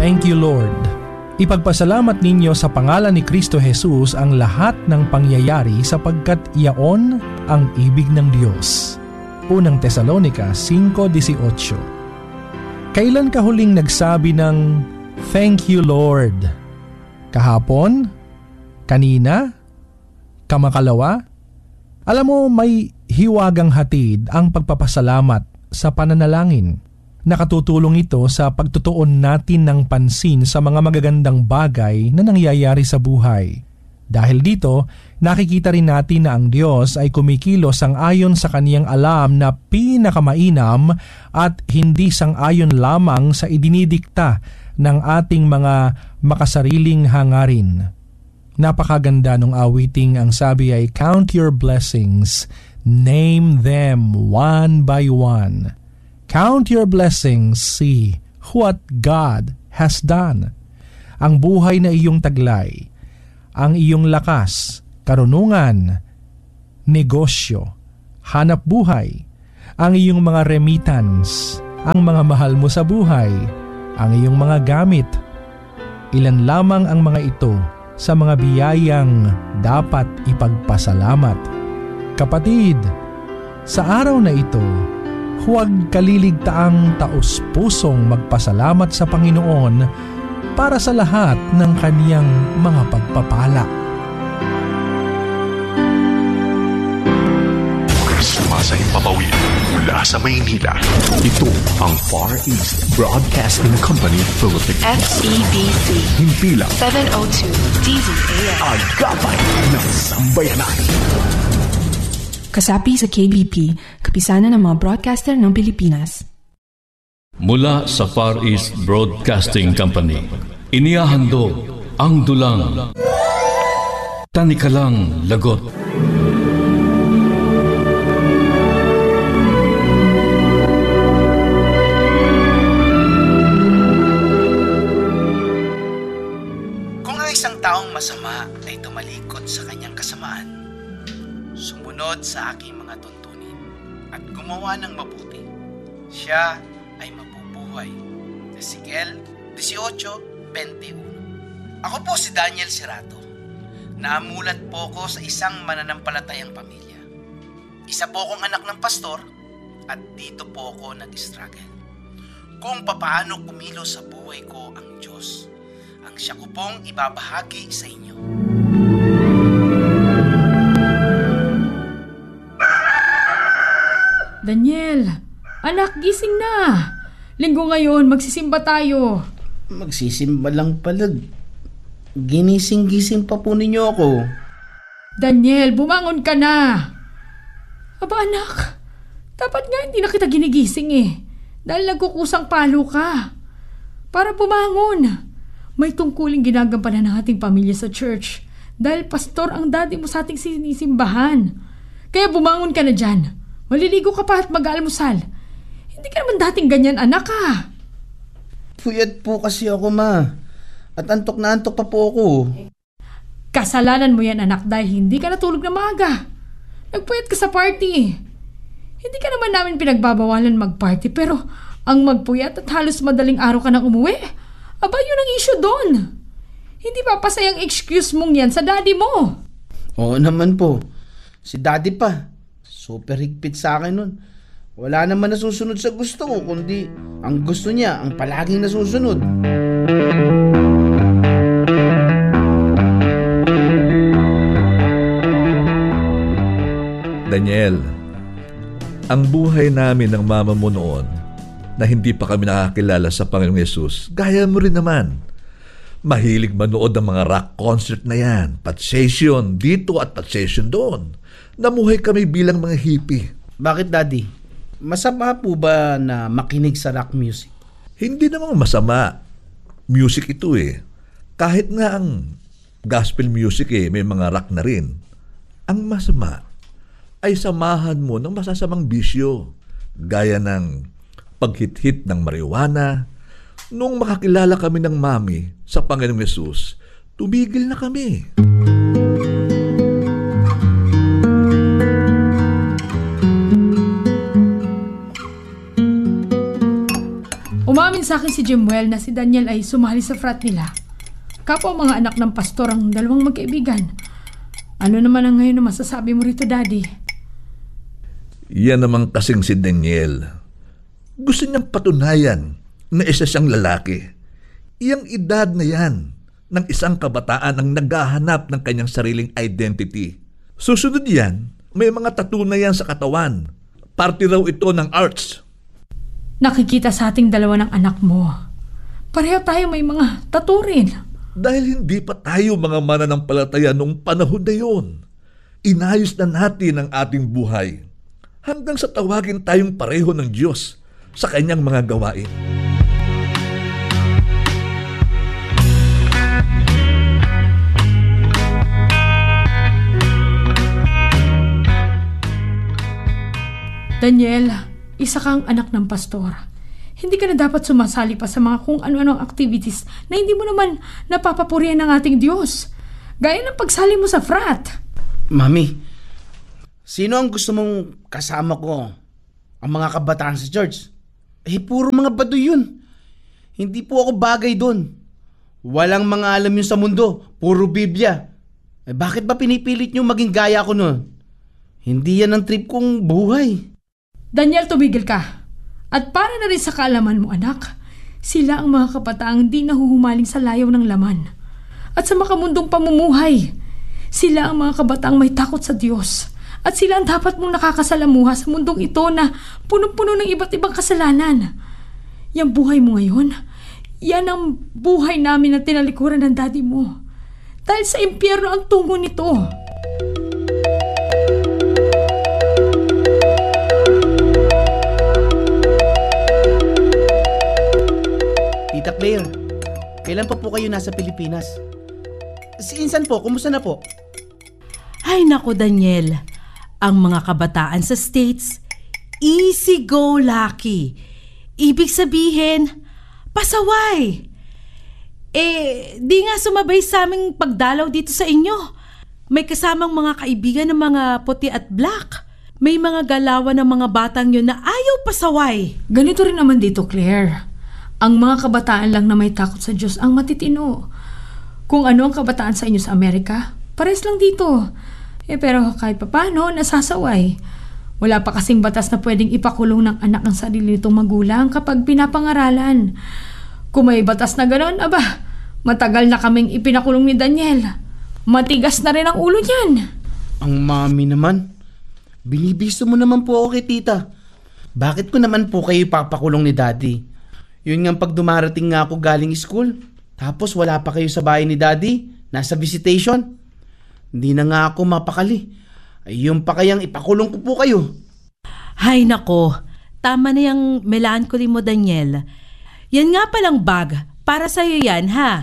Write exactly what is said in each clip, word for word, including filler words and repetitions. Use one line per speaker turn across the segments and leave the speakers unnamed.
Thank you, Lord. Ipagpasalamat ninyo sa pangalan ni Kristo Jesus ang lahat ng pangyayari sapagkat iyaon ang ibig ng Diyos. Unang Tesalonica five eighteen. Kailan ka huling nagsabi ng Thank you, Lord? Kahapon? Kanina? Kamakalawa? Alam mo, may hiwagang hatid ang pagpapasalamat sa pananalangin. Nakatutulong ito sa pagtutuon natin ng pansin sa mga magagandang bagay na nangyayari sa buhay. Dahil dito, nakikita rin natin na ang Diyos ay kumikilos sang-ayon sa kaniyang alam na pinakamainam at hindi sang-ayon lamang sa idinidikta ng ating mga makasariling hangarin. Napakaganda nung awiting ang sabi ay, Count your blessings, name them one by one. Count your blessings, see what God has done. Ang buhay na iyong taglay, ang iyong lakas, karunungan, negosyo, hanap buhay, ang iyong mga remittance, ang mga mahal mo sa buhay, ang iyong mga gamit. Ilan lamang ang mga ito sa mga biyayang dapat ipagpasalamat. Kapatid, sa araw na ito, huwag kaliligtaang taos-pusong magpasalamat sa Panginoon para sa lahat ng kaniyang mga pagpapala.
Sa Himpapawid mula sa Maynila. Ito ang Far East Broadcasting Company Philippines.
F E B C.
Himpilang
seven oh two D Z A M.
Agapay ng Sambayanan.
Kasapi sa K B P, kapisanan ng mga broadcaster ng Pilipinas.
Mula sa Far East Broadcasting Company, inihahandog ang dulang Tanikalang Lagot.
Taong masama ay tumalikod sa kanyang kasamaan, sumunod sa aking mga tuntunin at gumawa ng mabuti, siya ay mabubuhay. Ezekiel eighteen twenty-one. Ako po si Daniel Serato. Naamulat po ko sa isang mananampalatayang pamilya. Isa po akong anak ng pastor at dito po ako nag-struggle kung papaano kumilos sa buhay ko ang Diyos. Ang siya ko pong ibabahagi sa inyo.
Daniel, anak, gising na. Linggo ngayon, magsisimba tayo.
Magsisimba lang pala. Ginising-gising pa po ninyo ako.
Daniel, bumangon ka na. Aba anak, dapat nga hindi na kita ginigising eh. Dahil nagkukusang palo ka. Para bumangon. May tungkuling ginagampanan ng ating pamilya sa church dahil pastor ang daddy mo sa ating sinisimbahan. Kaya bumangon ka na dyan. Maliligo ka pa at mag-almusal. Hindi ka naman dating ganyan, anak ha.
Puyat po kasi ako, ma. At antok na antok pa po ako.
Kasalanan mo yan, anak, dahil hindi ka natulog na maaga. Nagpuyat ka sa party. Hindi ka naman namin pinagbabawalan mag-party, pero ang magpuyat at halos madaling araw ka nang umuwi, aba, yun ang issue doon. Hindi ba pasayang excuse mong yan sa daddy mo?
Oo naman po. Si daddy pa. Super higpit sa akin nun. Wala naman nasusunod sa gusto ko, kundi ang gusto niya, ang palaging nasusunod.
Daniel, ang buhay namin ng mama mo noon na hindi pa kami nakakilala sa Panginoong Yesus, gaya mo rin naman. Mahilig manood ng mga rock concert na yan, patsession dito at patsession doon. Namuhay kami bilang mga hippie.
Bakit, Daddy? Masama po ba na makinig sa rock music?
Hindi namang masama. Music ito eh. Kahit nga ang gospel music eh, may mga rock na rin. Ang masama ay samahan mo ng masasamang bisyo, gaya ng paghit-hit ng marijuana. Nung makakilala kami ng mami sa Panginoong Yesus, tumigil na kami.
Umamin sa akin si Jemuel na si Daniel ay sumali sa frat nila. Kapwa mga anak ng pastor ang dalawang magkaibigan. Ano naman ang ngayon na masasabi mo rito, Daddy?
Yan naman kasing si Daniel. Gusto niyang patunayan na isa siyang lalaki. Iyang edad na yan ng isang kabataan ang naghahanap ng kanyang sariling identity. Susunod yan, may mga tattoo na yan sa katawan. Parte raw ito ng arts.
Nakikita sa ating dalawa ng anak mo. Pareho tayo may mga tattoo rin.
Dahil hindi pa tayo mga mananampalataya noong panahon na yon. Inayos na natin ang ating buhay hanggang sa tawagin tayong pareho ng Diyos sa kanyang mga gawain.
Daniel, isa kang anak ng pastor. Hindi ka na dapat sumasali pa sa mga kung ano-anong activities na hindi mo naman napapapurihan ng ating Diyos. Gaya ng pagsali mo sa frat.
Mami, sino ang gusto mong kasama ko? Ang mga kabataan sa church? Eh, puro mga bado yun. Hindi po ako bagay doon. Walang mga alam yun sa mundo. Puro Biblia. Eh, bakit ba pinipilit nyo maging gaya ko nun? Hindi yan ang trip kong buhay.
Daniel, tumigil ka. At para na rin sa kaalaman mo, anak, sila ang mga kabataang di nahuhumaling sa layaw ng laman. At sa makamundong pamumuhay, sila ang mga kabataang may takot sa Diyos. At sila ang dapat mong nakakasalamuha sa mundong ito na punong-puno ng iba't ibang kasalanan. Yang buhay mo ngayon, yan ang buhay namin na tinalikuran ng daddy mo. Dahil sa impyerno ang tungo nito.
Tita Claire, kailan pa po kayo nasa Pilipinas? Si Insan po, kumusta na po?
Ay nako Daniel, ang mga kabataan sa States, easy-go-lucky. Ibig sabihin, pasaway. Eh, di nga sumabay sa aming pagdalaw dito sa inyo. May kasamang mga kaibigan ng mga puti at black. May mga galawan ng mga batang yun na ayaw pasaway.
Ganito rin naman dito, Claire. Ang mga kabataan lang na may takot sa Diyos ang matitino. Kung ano ang kabataan sa inyo sa Amerika, pares lang dito. Eh pero kahit papano, nasasaway. Wala pa kasing batas na pwedeng ipakulong ng anak ng sarili nitong magulang kapag pinapangaralan. Kung may batas na gano'n, aba, matagal na kaming ipinakulong ni Daniel. Matigas na rin ang ulo niyan.
Ang mami naman. Binibisto mo naman po ako kay tita. Bakit ko naman po kayo ipapakulong ni daddy? Yun nga pag dumarating nga ako galing school, tapos wala pa kayo sa bahay ni daddy, nasa visitation. Hindi na nga ako mapakali. Ay yung pa kayang ipakulong ko po kayo.
Hay nako, tama na yung melancholy mo Daniel. Yan nga palang bag, para sa'yo yan ha.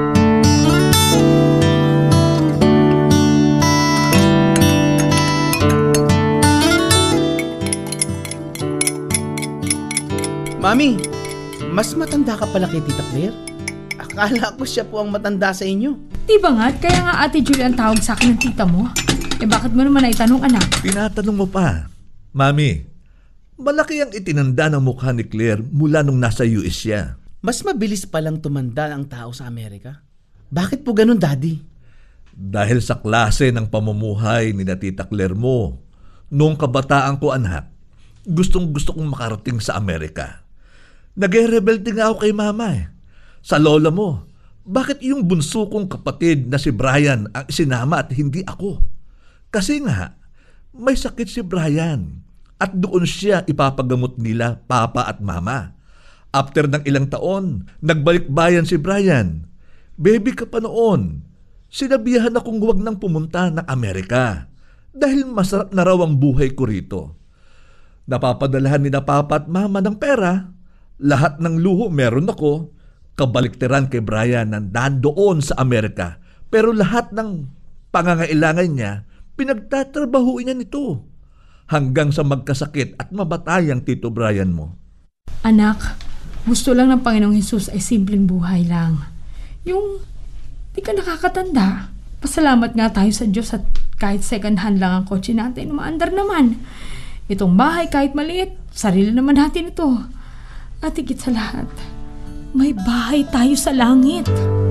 Mami, mas matanda ka pala kay Tita Claire. Akala ko siya po ang matanda sa inyo.
Di ba nga? Kaya nga Ate Julie ang tawag sa akin ng tita mo. Eh bakit mo naman ay tanong anak?
Tinatanong mo pa. Mami, malaki ang itinanda ng mukha ni Claire mula nung nasa U S siya.
Mas mabilis palang tumanda ang tao sa Amerika. Bakit po ganun, Daddy?
Dahil sa klase ng pamumuhay ni na Tita Claire mo. Noong kabataan ko, anak, gustong gusto kong makarating sa Amerika. Nag-rebelte nga ako kay mama eh. Sa lola mo, bakit yung bunso kong kapatid na si Brian ang isinama at hindi ako? Kasi nga, may sakit si Brian at doon siya ipapagamot nila papa at mama. After ng ilang taon, nagbalik bayan si Brian. Baby ka pa noon. Sinabihan akong huwag nang pumunta ng Amerika dahil masarap na raw ang buhay ko rito. Napapadalahan ni na papa at mama ng pera. Lahat ng luho meron ako. Kabaliktaran kay Brian na nandoon sa Amerika. Pero lahat ng pangangailangan niya, pinagtatrabahuin niya nito. Hanggang sa magkasakit at mamatay ang Tito Brian mo.
Anak, gusto lang ng Panginoong Hesus ay simpleng buhay lang. Yung di ka nakakatanda. Pasalamat nga tayo sa Diyos at kahit second hand lang ang kotse natin, umaandar naman. Itong bahay kahit maliit, sarili naman natin ito. At higit sa lahat, may bahay tayo sa langit.